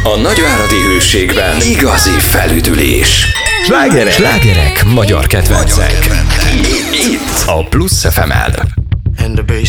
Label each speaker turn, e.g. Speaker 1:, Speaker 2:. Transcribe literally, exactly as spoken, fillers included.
Speaker 1: A nagyváradi Hőségben igazi felüdülés.
Speaker 2: Slágerek, slágerek, magyar kedvencek.
Speaker 1: Itt a Plusz ef em-el.